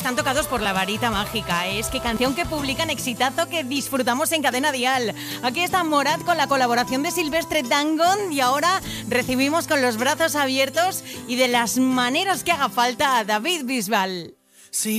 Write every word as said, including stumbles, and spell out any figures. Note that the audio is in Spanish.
están tocados por la varita mágica. Es que canción que publican, exitazo que disfrutamos en Cadena Dial. Aquí está Morat con la colaboración de Silvestre Dangond y ahora recibimos con los brazos abiertos y de las maneras que haga falta a David Bisbal.